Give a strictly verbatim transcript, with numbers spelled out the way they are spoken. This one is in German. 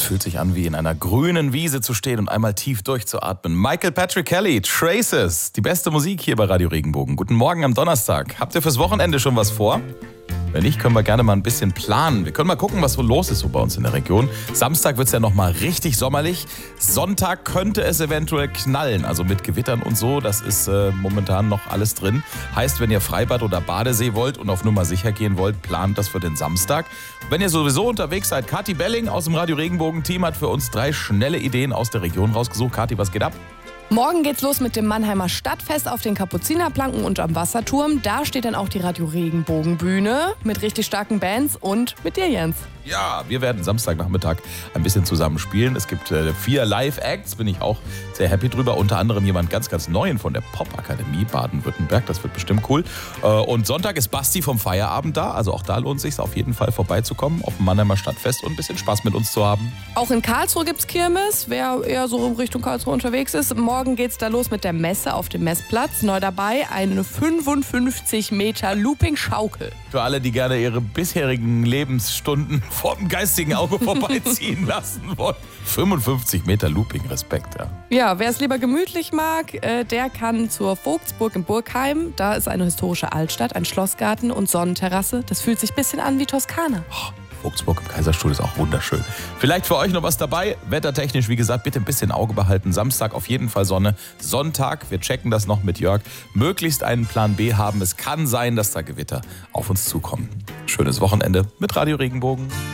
fühlt sich an, wie in einer grünen Wiese zu stehen und einmal tief durchzuatmen. Michael Patrick Kelly, Traces, die beste Musik hier bei Radio Regenbogen. Guten Morgen am Donnerstag. Habt ihr fürs Wochenende schon was vor? Wenn nicht, können wir gerne mal ein bisschen planen. Wir können mal gucken, was so los ist so bei uns in der Region. Samstag wird es ja nochmal richtig sommerlich. Sonntag könnte es eventuell knallen, also mit Gewittern und so. Das ist äh, momentan noch alles drin. Heißt, wenn ihr Freibad oder Badesee wollt und auf Nummer sicher gehen wollt, plant das für den Samstag. Wenn ihr sowieso unterwegs seid, Kathi Belling aus dem Radio Regenbogen-Team hat für uns drei schnelle Ideen aus der Region rausgesucht. Kathi, was geht ab? Morgen geht's los mit dem Mannheimer Stadtfest auf den Kapuzinerplanken und am Wasserturm. Da steht dann auch die Radio Regenbogen Bühne mit richtig starken Bands und mit dir, Jens. Ja, wir werden Samstagnachmittag ein bisschen zusammen spielen. Es gibt äh, vier Live-Acts, bin ich auch sehr happy drüber. Unter anderem jemand ganz, ganz Neuen von der Popakademie Baden-Württemberg. Das wird bestimmt cool. Äh, und Sonntag ist Basti vom Feierabend da. Also auch da lohnt es sich auf jeden Fall vorbeizukommen auf dem Mannheimer Stadtfest und ein bisschen Spaß mit uns zu haben. Auch in Karlsruhe gibt's Kirmes, wer eher so in Richtung Karlsruhe unterwegs ist. Morgen geht's da los mit der Messe auf dem Messplatz. Neu dabei eine fünfundfünfzig Meter Looping-Schaukel. Für alle, die gerne ihre bisherigen Lebensstunden vor dem geistigen Auge vorbeiziehen lassen wollen. fünfundfünfzig Meter Looping, Respekt, ja. Ja, wer es lieber gemütlich mag, äh, der kann zur Vogtsburg in Burgheim. Da ist eine historische Altstadt, ein Schlossgarten und Sonnenterrasse. Das fühlt sich ein bisschen an wie Toskana. Oh. Vogtsburg im Kaiserstuhl ist auch wunderschön. Vielleicht für euch noch was dabei. Wettertechnisch, wie gesagt, bitte ein bisschen Auge behalten. Samstag auf jeden Fall Sonne. Sonntag, wir checken das noch mit Jörg, möglichst einen Plan B haben. Es kann sein, dass da Gewitter auf uns zukommen. Schönes Wochenende mit Radio Regenbogen.